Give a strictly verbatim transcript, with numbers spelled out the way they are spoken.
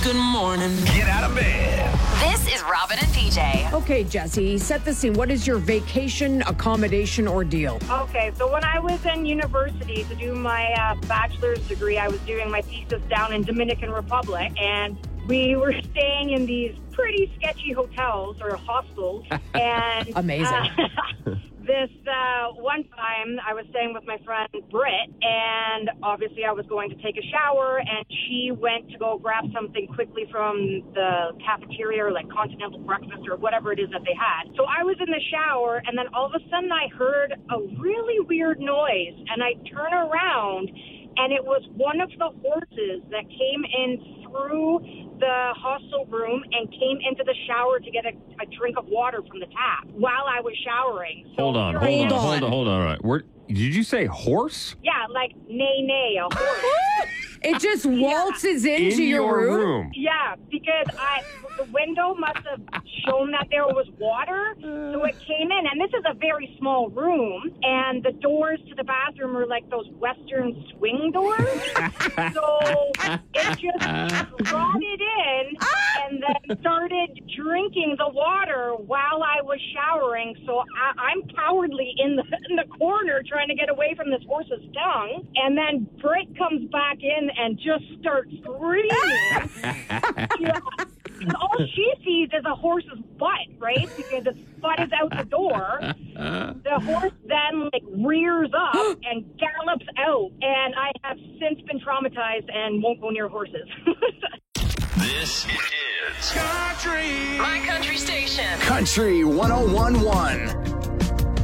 Good morning. Get out of bed. This is Robin and P J. Okay, Jesse, set the scene. What is your vacation accommodation ordeal? Okay, so when I was in university to do my uh, bachelor's degree, I was doing my thesis down in Dominican Republic, and we were staying in these pretty sketchy hotels or hostels. And Amazing. Uh, this uh, one time, I was staying with my friend Britt, and obviously I was going to take a shower, and she went to go grab something quickly from the cafeteria or like continental breakfast or whatever it is that they had. So I was in the shower, and then all of a sudden I heard a really weird noise, and I turn around, and it was one of the horses that came in through the hostel room and came into the shower to get a, a drink of water from the tap while I was showering. So Hold on, here hold I on, am. hold on, hold on. All right. Where, did you say horse? Yeah, like nay, nay, a horse. It just waltzes into In your, your room? room. Yeah, because I the window must have shown that there was water, so it came in. And this is a very small room, and the doors to the bathroom are like those Western swing doors. So it just brought it in and then started drinking the water while I was showering. So I, I'm cowardly in the in the corner trying to get away from this horse's tongue. And then Britt comes back in and just starts screaming. Yeah. And all she sees is a horse's butt, right? Because its butt is out the door. The horse then like rears up and gallops out. And I have since been traumatized and won't go near horses. This is Country. My country station. Country one oh one one.